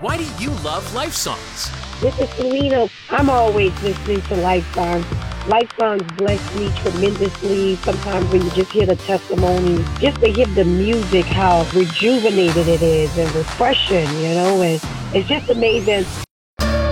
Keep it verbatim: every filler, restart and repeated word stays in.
Why do you love Life Songs? This is Serena. I'm always listening to Life Songs. Life Songs bless me tremendously. Sometimes when you just hear the testimonies, just to hear the music, how rejuvenated it is and refreshing, you know, and it's just amazing.